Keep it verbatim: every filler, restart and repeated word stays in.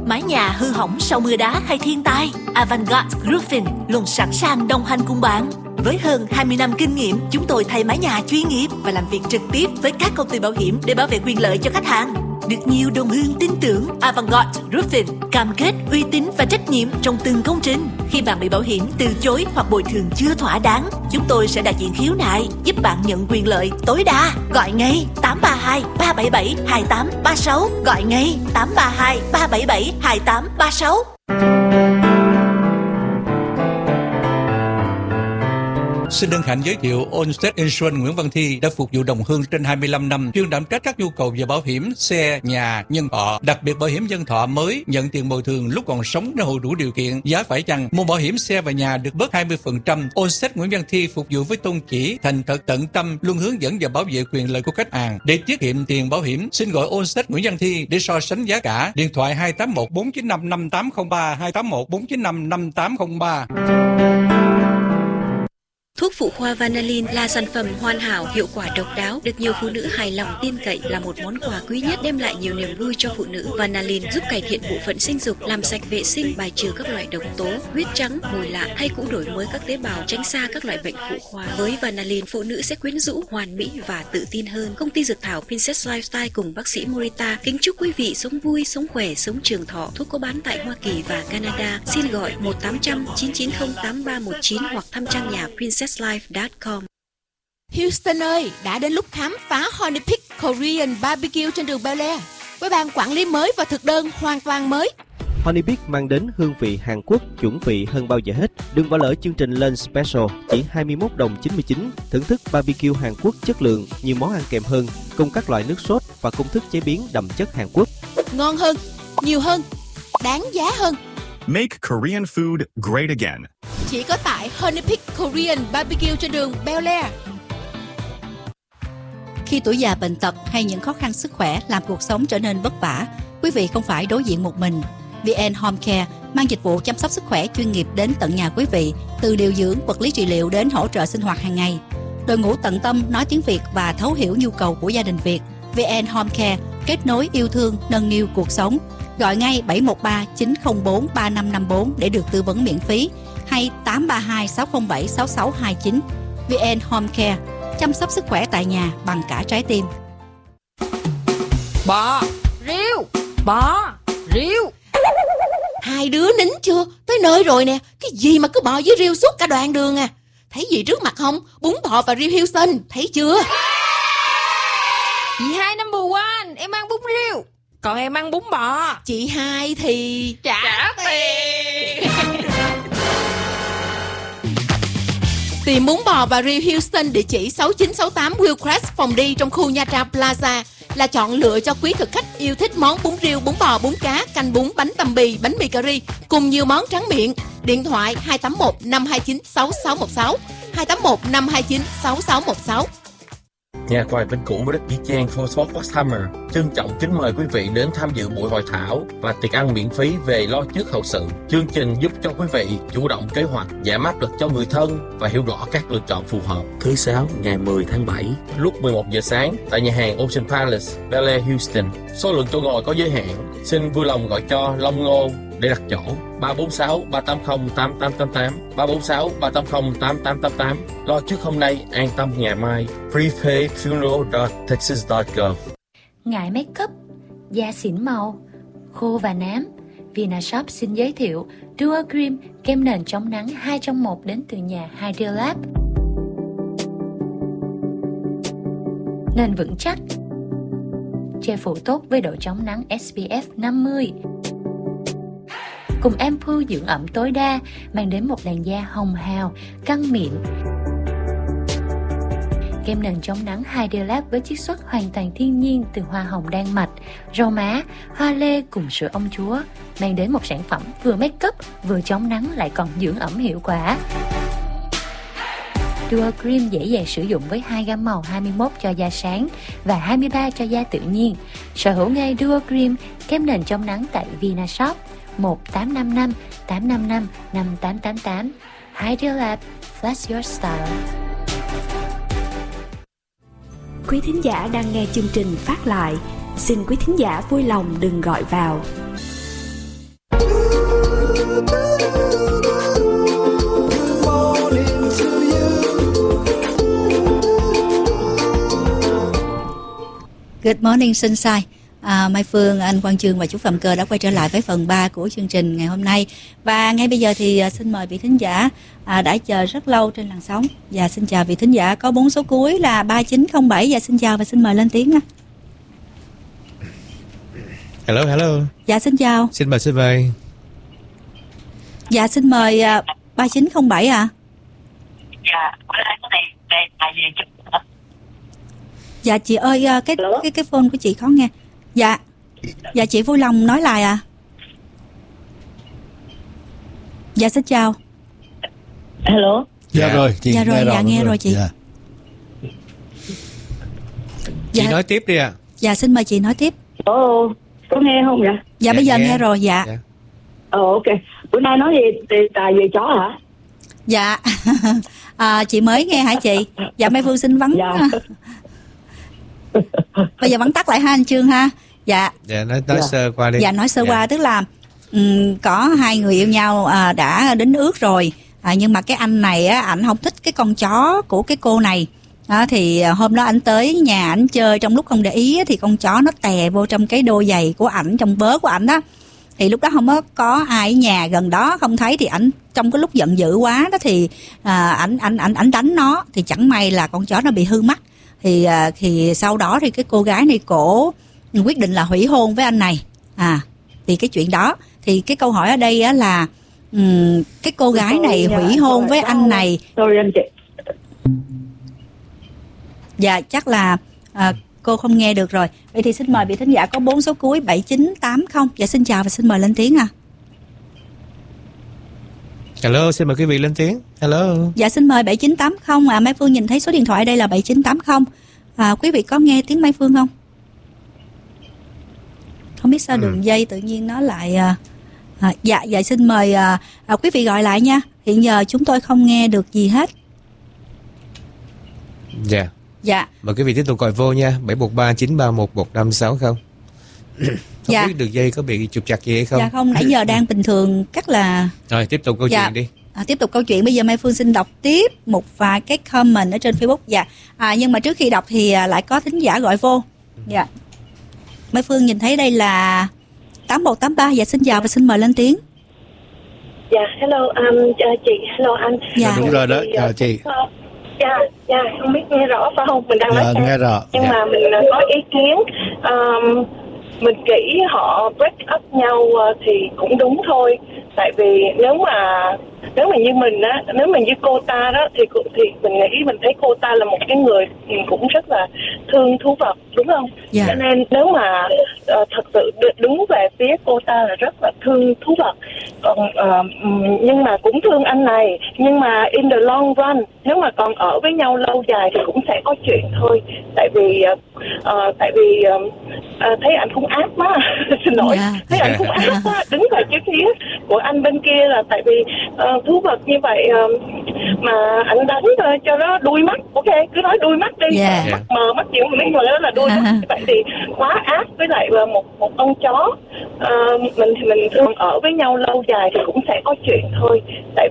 mái nhà hư hỏng sau mưa đá hay thiên tai, Avantgarde Roofing luôn sẵn sàng đồng hành cùng bạn. Với hơn hai mươi năm kinh nghiệm, chúng tôi thay mái nhà chuyên nghiệp và làm việc trực tiếp với các công ty bảo hiểm để bảo vệ quyền lợi cho khách hàng. Được nhiều đồng hương tin tưởng, Avantgarde Roofing cam kết uy tín và trách nhiệm trong từng công trình. Khi bạn bị bảo hiểm từ chối hoặc bồi thường chưa thỏa đáng, chúng tôi sẽ đại diện khiếu nại, giúp bạn nhận quyền lợi tối đa. Gọi ngay tám ba hai ba bảy bảy hai tám ba sáu, gọi ngay tám ba hai ba bảy bảy hai tám ba sáu. Xin hân hạnh giới thiệu Allstate Insurance Nguyễn Văn Thi đã phục vụ đồng hương trên hai mươi lăm năm, chuyên đảm trách các nhu cầu về bảo hiểm xe, nhà, nhân thọ, đặc biệt bảo hiểm nhân thọ mới nhận tiền bồi thường lúc còn sống nếu hội đủ điều kiện, giá phải chăng. Mua bảo hiểm xe và nhà được bớt hai mươi phần trăm. Allstate Nguyễn Văn Thi phục vụ với tôn chỉ thành thật tận tâm, luôn hướng dẫn và bảo vệ quyền lợi của khách hàng. Để tiết kiệm tiền bảo hiểm, xin gọi Allstate Nguyễn Văn Thi để so sánh giá cả. Điện thoại hai tám một bốn chín năm năm tám không ba, hai tám một bốn chín năm năm tám không ba. Thuốc phụ khoa Vanalin là sản phẩm hoàn hảo, hiệu quả độc đáo, được nhiều phụ nữ hài lòng tin cậy, là một món quà quý nhất đem lại nhiều niềm vui cho phụ nữ. Vanalin giúp cải thiện bộ phận sinh dục, làm sạch vệ sinh, bài trừ các loại độc tố, huyết trắng, mùi lạ hay cũng đổi mới các tế bào, tránh xa các loại bệnh phụ khoa. Với Vanalin, phụ nữ sẽ quyến rũ, hoàn mỹ và tự tin hơn. Công ty dược thảo Princess Lifestyle cùng bác sĩ Morita kính chúc quý vị sống vui, sống khỏe, sống trường thọ. Thuốc có bán tại Hoa Kỳ và Canada. Xin gọi một tám trăm chín chín không tám ba một chín hoặc thăm trang nhà princess life chấm com. Houston ơi, đã đến lúc khám phá Honey Peak Korean Barbecue trên đường Bel Air với ban quản lý mới và thực đơn hoàn toàn mới. Honey Peak mang đến hương vị Hàn Quốc chuẩn vị hơn bao giờ hết. Đừng bỏ lỡ chương trình Lunch Special chỉ hai mươi mốt đồng chín mươi chín. Thưởng thức barbecue Hàn Quốc chất lượng, nhiều món ăn kèm hơn, cùng các loại nước sốt và công thức chế biến đậm chất Hàn Quốc. Ngon hơn, nhiều hơn, đáng giá hơn. Make Korean food great again. Chỉ có tại Honey Peak Korean Barbecue trên đường Bel Air. Khi tuổi già bệnh tật hay những khó khăn sức khỏe làm cuộc sống trở nên vất vả, quý vị không phải đối diện một mình. vê en Home Care mang dịch vụ chăm sóc sức khỏe chuyên nghiệp đến tận nhà quý vị, từ điều dưỡng, vật lý trị liệu đến hỗ trợ sinh hoạt hàng ngày. Đội ngũ tận tâm nói tiếng Việt và thấu hiểu nhu cầu của gia đình Việt. vê en Home Care kết nối yêu thương, nâng niu cuộc sống. Gọi ngay bảy một ba chín không bốn ba năm năm bốn để được tư vấn miễn phí, hay tám ba hai sáu không bảy sáu sáu hai chín. vê en Home Care, chăm sóc sức khỏe tại nhà bằng cả trái tim. Bò, riêu, bò, riêu. Hai đứa nín chưa? Tới nơi rồi nè. Cái gì mà cứ bò với riêu suốt cả đoạn đường à? Thấy gì trước mặt không? Bún bò và riêu Houston, thấy chưa? Chị hai number one, em ăn bún riêu, còn em ăn bún bò. Chị hai thì trả, trả tiền. Tìm bún bò và riêu Houston địa chỉ sáu chín sáu tám Hillcrest Phòng đi trong khu Nha Trang Plaza là chọn lựa cho quý thực khách yêu thích món bún riêu, bún bò, bún cá, canh bún, bánh tằm bì, bánh mì cà ri cùng nhiều món tráng miệng. Điện thoại hai tám một năm hai chín sáu sáu một sáu, hai tám một năm hai chín sáu sáu một sáu. Nhà khoai Vinh Cửu với đất Dĩ Trang for Sport Summer trân trọng kính mời quý vị đến tham dự buổi hội thảo và tiệc ăn miễn phí về lo trước hậu sự. Chương trình giúp cho quý vị chủ động kế hoạch, giảm áp lực cho người thân và hiểu rõ các lựa chọn phù hợp. Thứ sáu ngày mười tháng bảy lúc mười một giờ sáng tại nhà hàng Ocean Palace, Bel Air, Houston. Số lượng chỗ ngồi có giới hạn. Xin vui lòng gọi cho Long Ngô để đặt chỗ. ba bốn sáu ba tám không tám tám tám tám, ba bốn sáu ba tám không tám tám tám tám. Lo trước hôm nay, an tâm ngày mai. prepaid funeral dot texas dot gov. Ngại make up, da xỉn màu, khô và nám, Vinashop xin giới thiệu Duo Cream, kem nền chống nắng hai trong một đến từ nhà Hydrolab. Nền vững chắc, che phủ tốt với độ chống nắng ét pê ép năm mươi. Cùng ampoule dưỡng ẩm tối đa, mang đến một làn da hồng hào, căng mịn. Kem nền chống nắng Hydrolab với chiết xuất hoàn toàn thiên nhiên từ hoa hồng đan mạch, rau má, hoa lê cùng sữa ông chúa, mang đến một sản phẩm vừa make up, vừa chống nắng lại còn dưỡng ẩm hiệu quả. Duo Cream dễ dàng sử dụng với hai gam màu hai mươi mốt cho da sáng và hai mươi ba cho da tự nhiên. Sở hữu ngay Duo Cream, kem nền chống nắng tại Vinashop một tám năm năm tám năm năm năm tám tám tám. Hydrolab, flash your style. Quý thính giả đang nghe chương trình phát lại, xin quý thính giả vui lòng đừng gọi vào. Good morning Sunshine. À, Mai Phương, anh Quang Chương và chú Phạm Cơ đã quay trở lại với phần ba của chương trình ngày hôm nay. Và ngay bây giờ thì à, xin mời vị thính giả à, đã chờ rất lâu trên làn sóng. Và xin chào vị thính giả có bốn số cuối là ba chín không bảy. Và xin chào và xin mời lên tiếng. Nha. Hello, hello. Dạ xin chào. Xin mời, xin mời. Dạ xin mời à, ba chín không bảy ạ. À. Dạ, bữa nay có thể về tại vì chụp. Dạ chị ơi, cái Hello? cái cái phone của chị khó nghe. Dạ. Dạ chị vui lòng nói lại ạ. À. Dạ xin chào. Hello. Dạ, dạ rồi, chị dạ rồi, nghe dạ rồi, nghe rồi, rồi chị. Dạ. Chị dạ. nói tiếp đi ạ. À. Dạ xin mời chị nói tiếp. Ồ, có nghe không vậy? Dạ, dạ bây giờ nghe, nghe rồi, dạ. dạ. Ồ ok. Bữa nay nói gì đề tài về chó hả? Dạ. à, chị mới nghe hả chị? Dạ Mai Phương xin vắng. Dạ. Bây giờ vắng tắt lại ha anh Chương ha. Dạ. Dạ nói, nói dạ. sơ qua đi. Dạ nói sơ dạ. qua tức là um, có hai người yêu nhau à, đã đính ước rồi à, nhưng mà cái anh này á ảnh không thích cái con chó của cái cô này. À, thì hôm đó ảnh tới nhà ảnh chơi, trong lúc không để ý thì con chó nó tè vô trong cái đôi giày của ảnh, trong vớ của ảnh đó. Thì lúc đó không có có ai ở nhà gần đó không thấy, thì ảnh trong cái lúc giận dữ quá đó thì à, ảnh ảnh ảnh ảnh đánh nó, thì chẳng may là con chó nó bị hư mắt. Thì à, thì sau đó thì cái cô gái này cổ quyết định là hủy hôn với anh này. À vì cái chuyện đó thì cái câu hỏi ở đây á là um, cái cô gái này hủy hôn với anh này. Sorry anh chị. Dạ chắc là à, cô không nghe được rồi. Vậy thì xin mời vị thính giả có bốn số cuối bảy chín tám không. Dạ xin chào và xin mời lên tiếng à. Hello, xin mời quý vị lên tiếng. Hello. Dạ xin mời bảy chín tám không. À Mai Phương nhìn thấy số điện thoại ở đây là bảy chín tám không. À quý vị có nghe tiếng Mai Phương không? Không biết sao ừ. đường dây tự nhiên nó lại à, à, dạ dạ xin mời à, à, quý vị gọi lại nha. Hiện giờ chúng tôi không nghe được gì hết. Dạ. Yeah. Dạ. Mời quý vị tiếp tục gọi vô nha. bảy một ba chín ba một một năm sáu không. Không dạ. biết đường dây có bị trục trặc gì hay không? Dạ không, nãy giờ đang bình thường, chắc là... Rồi tiếp tục câu dạ. chuyện đi. À, tiếp tục câu chuyện. Bây giờ Mai Phương xin đọc tiếp một vài cái comment ở trên Facebook. Dạ. À, nhưng mà trước khi đọc thì lại có thính giả gọi vô. Dạ. Mai Phương nhìn thấy đây là tám một tám ba. Dạ xin chào và xin mời lên tiếng. Dạ hello um, chị, hello anh. Dạ đúng rồi đó, chào chị. Dạ, dạ, không biết nghe rõ phải không? Mình đang dạ, nói nghe rõ. Nhưng dạ. mà mình có ý kiến um, mình nghĩ họ break up nhau thì cũng đúng thôi. Tại vì nếu mà nếu mà như mình á, nếu mà như cô ta đó thì thì mình nghĩ mình thấy cô ta là một cái người cũng rất là thương thú vật, đúng không? Yeah. Cho nên nếu mà uh, thật sự đứng về phía cô ta là rất là thương thú vật, còn uh, nhưng mà cũng thương anh này, nhưng mà in the long run nếu mà còn ở với nhau lâu dài thì cũng sẽ có chuyện thôi. Tại vì uh, uh, tại vì uh, uh, thấy anh cũng ác quá xin lỗi yeah. thấy anh cũng ác quá, đứng về cái phía của anh bên kia là tại vì uh, thú vật như vậy uh, mà anh đánh uh, cho nó đuôi mắt, ok cứ nói đuôi mắt đi, yeah. mắt mờ mắt gì mình gọi đó là đuôi mắt. Vậy thì quá ác với lại uh, một một con chó. Uh, mình thì mình thường ở với nhau lâu dài thì cũng sẽ có chuyện thôi. Tại